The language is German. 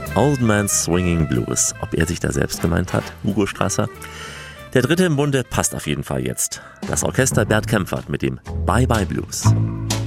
Old Man's Swinging Blues. Ob er sich da selbst gemeint hat, Hugo Strasser? Der dritte im Bunde passt auf jeden Fall jetzt. Das Orchester Bert Kaempfert mit dem Bye Bye Blues.